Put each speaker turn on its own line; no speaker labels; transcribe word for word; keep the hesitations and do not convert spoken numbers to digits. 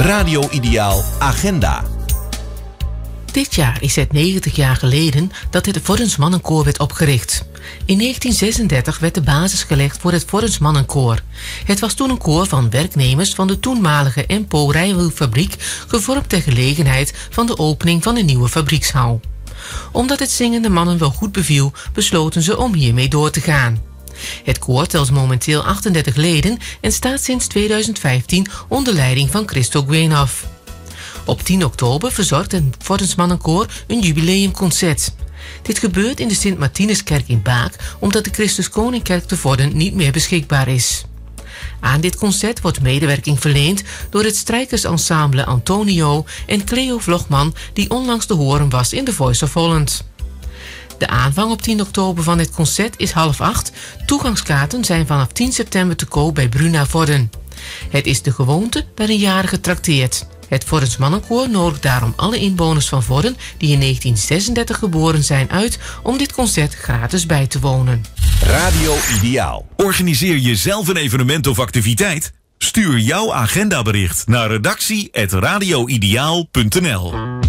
Radio Ideaal Agenda.
Dit jaar is het negentig jaar geleden dat het Vordens Mannenkoor werd opgericht. In negentien zesendertig werd de basis gelegd voor het Vordens Mannenkoor. Het was toen een koor van werknemers van de toenmalige M P O rijwielfabriek, gevormd ter gelegenheid van de opening van de nieuwe fabriekshal. Omdat het zingen de mannen wel goed beviel, besloten ze om hiermee door te gaan. Het koor telt momenteel achtendertig leden en staat sinds tweeduizend vijftien onder leiding van Christo Guenhoff. Op tien oktober verzorgt het Vordens Mannenkoor een jubileumconcert. Dit gebeurt in de Sint-Martinuskerk in Baak, omdat de Christus Koningkerk te Vorden niet meer beschikbaar is. Aan dit concert wordt medewerking verleend door het strijkersensemble Antonio en Cleo Vlogman, die onlangs te horen was in The Voice of Holland. De aanvang op tien oktober van het concert is half acht. Toegangskaarten zijn vanaf tien september te koop bij Bruna Vorden. Het is de gewoonte dat een jarige trakteert. Het Vordens Mannenkoor nodigt daarom alle inwoners van Vorden die in negentien zesendertig geboren zijn uit om dit concert gratis bij te wonen.
Radio Ideaal.
Organiseer je zelf een evenement of activiteit? Stuur jouw agendabericht naar redactie apenstaartje radio ideaal punt n l.